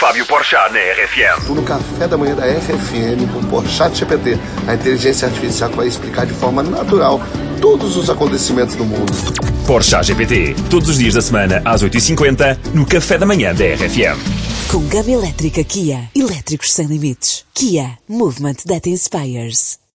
Fábio Porchat na RFM. Estou no café da manhã da RFM com o Porchat GPT, a inteligência artificial que vai explicar de forma natural todos os acontecimentos do mundo. Porchat GPT, todos os dias da semana às 8h50 no café da manhã da RFM. Com gama elétrica Kia, elétricos sem limites. Kia, movement that inspires.